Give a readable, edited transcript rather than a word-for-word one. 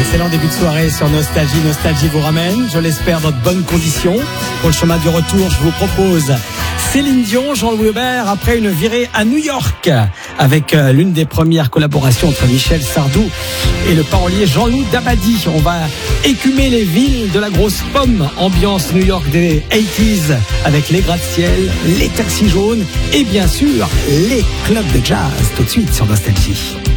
Excellent début de soirée sur Nostalgie. Nostalgie vous ramène, je l'espère, dans de bonnes conditions. Pour le chemin du retour, je vous propose Céline Dion, Jean-Louis Aubert, après une virée à New York, avec l'une des premières collaborations entre Michel Sardou et le parolier Jean-Loup Dabadi. On va écumer les villes de la grosse pomme, ambiance New York des 80s, avec les gratte-ciel, les taxis jaunes et bien sûr les clubs de jazz, tout de suite sur Nostalgie.